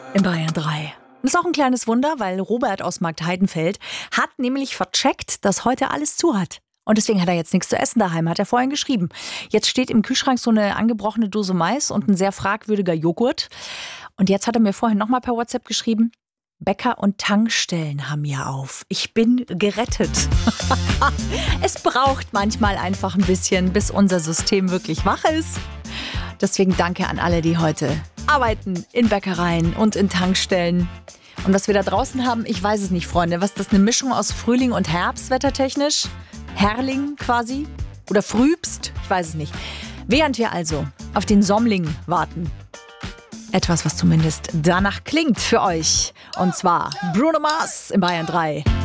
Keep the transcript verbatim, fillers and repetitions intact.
in Bayern drei. Das ist auch ein kleines Wunder, weil Robert aus Marktheidenfeld hat nämlich vercheckt, dass heute alles zu hat. Und deswegen hat er jetzt nichts zu essen daheim, hat er vorhin geschrieben. Jetzt steht im Kühlschrank so eine angebrochene Dose Mais und ein sehr fragwürdiger Joghurt. Und jetzt hat er mir vorhin nochmal per WhatsApp geschrieben, Bäcker und Tankstellen haben ja auf. Ich bin gerettet. Es braucht manchmal einfach ein bisschen, bis unser System wirklich wach ist. Deswegen danke an alle, die heute arbeiten in Bäckereien und in Tankstellen. Und was wir da draußen haben, ich weiß es nicht, Freunde. Was ist das, eine Mischung aus Frühling und Herbst wettertechnisch? Herrling quasi? Oder Frühbst? Ich weiß es nicht. Während wir also auf den Sommling warten. Etwas, was zumindest danach klingt für euch. Und zwar Bruno Mars in Bayern drei.